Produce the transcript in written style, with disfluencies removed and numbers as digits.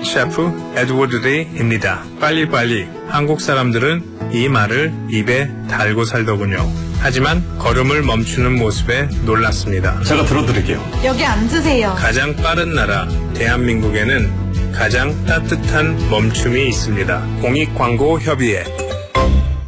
셰프 에드워드 데이입니다. 빨리빨리. 한국 사람들은 이 말을 입에 달고 살더군요. 하지만 걸음을 멈추는 모습에 놀랐습니다. 제가 들어드릴게요. 여기 앉으세요. 가장 빠른 나라 대한민국에는 가장 따뜻한 멈춤이 있습니다. 공익광고협의회